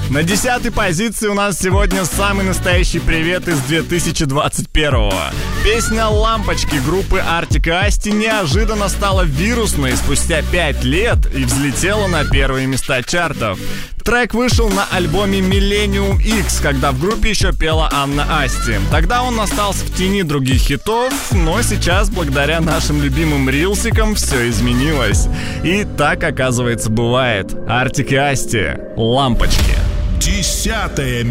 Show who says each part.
Speaker 1: На 10-й позиции у нас сегодня самый настоящий привет из 2021-го. Песня «Лампочки» группы Arctic и Asti неожиданно стала вирусной спустя 5 лет и взлетела на первые места чартов. Трек вышел на альбоме Millennium X, когда в группе еще пела Анна Асти. Тогда он остался в тени других хитов, но сейчас, благодаря нашим любимым рилсикам, все изменилось. И так, оказывается, бывает. Arctic и Asti «Лампочки».
Speaker 2: 10-е